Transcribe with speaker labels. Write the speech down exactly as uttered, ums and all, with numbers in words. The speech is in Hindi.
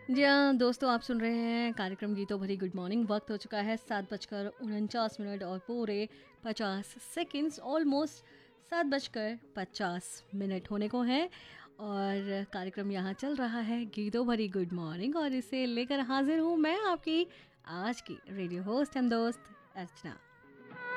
Speaker 1: जी हाँ दोस्तों, आप सुन रहे हैं कार्यक्रम गीतों भरी गुड मॉर्निंग। वक्त हो चुका है सात बजकर उनचास मिनट और पूरे पचास सेकंड्स। ऑलमोस्ट सात बजकर पचास मिनट होने को हैं और कार्यक्रम यहाँ चल रहा है गीतों भरी गुड मॉर्निंग, और इसे लेकर हाजिर हूँ मैं, आपकी आज की रेडियो होस्ट एंड दोस्त अर्चना।